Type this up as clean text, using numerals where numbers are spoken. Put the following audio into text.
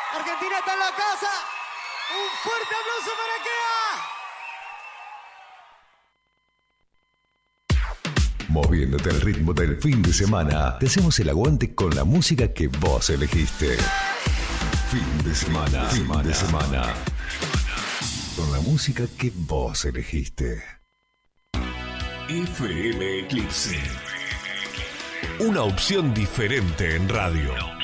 Argentina está en la casa. Un fuerte aplauso para Kea. Moviéndote al ritmo del fin de semana, te hacemos el aguante con la música que vos elegiste. Fin de semana. Con la música que vos elegiste. FM Eclipse. Una opción diferente en radio.